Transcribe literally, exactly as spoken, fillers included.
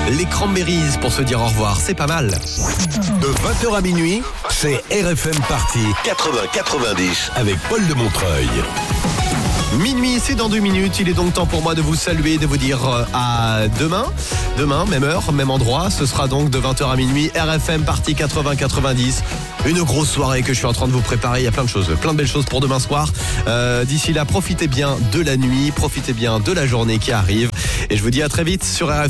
Les Cranberries pour se dire au revoir, c'est pas mal. De vingt heures à minuit, c'est R F M Party quatre-vingts quatre-vingt-dix avec Paul de Montreuil. Minuit, c'est dans deux minutes. Il est donc temps pour moi de vous saluer, de vous dire à demain. Demain, même heure, même endroit. Ce sera donc de vingt heures à minuit. R F M Party quatre-vingts quatre-vingt-dix. Une grosse soirée que je suis en train de vous préparer. Il y a plein de choses, plein de belles choses pour demain soir. Euh, d'ici là, profitez bien de la nuit. Profitez bien de la journée qui arrive. Et je vous dis à très vite sur R F M.